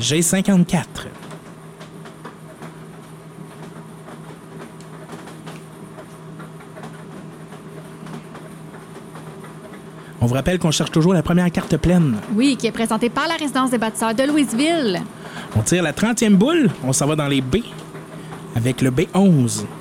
G54. On vous rappelle qu'on cherche toujours la première carte pleine. Oui, qui est présentée par la résidence des bâtisseurs de Louisville. On tire la 30e boule, on s'en va dans les B avec le B11.